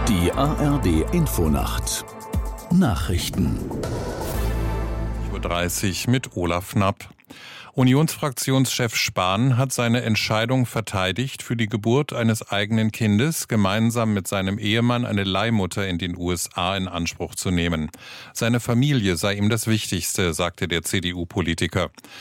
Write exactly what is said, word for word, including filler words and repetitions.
Die A R D-Infonacht Nachrichten dreißig mit Olaf Knapp. Unionsfraktionschef Spahn hat seine Entscheidung verteidigt, für die Geburt eines eigenen Kindes gemeinsam mit seinem Ehemann eine Leihmutter in den U S A in Anspruch zu nehmen. Seine Familie sei ihm das Wichtigste, sagte der C D U-Politiker.